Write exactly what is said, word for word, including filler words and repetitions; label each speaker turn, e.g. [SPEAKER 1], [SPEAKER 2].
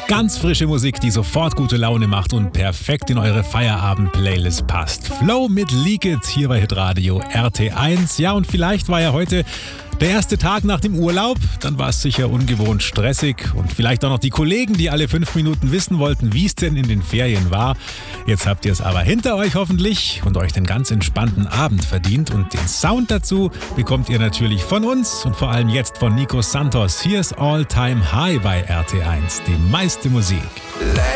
[SPEAKER 1] Ganz frische Musik, die sofort gute Laune macht und perfekt in eure Feierabend-Playlist passt. Flow mit Leak It hier bei Hitradio R T eins. Ja, und vielleicht war ja heute der erste Tag nach dem Urlaub. Dann war es sicher ungewohnt stressig. Und vielleicht auch noch die Kollegen, die alle fünf Minuten wissen wollten, wie es denn in den Ferien war. Jetzt habt ihr es aber hinter euch hoffentlich und euch den ganz entspannten Abend verdient. Und den Sound dazu bekommt ihr natürlich von uns und vor allem jetzt von Nico Santos. Hier ist All Time High bei R T eins. Die meiste Musik.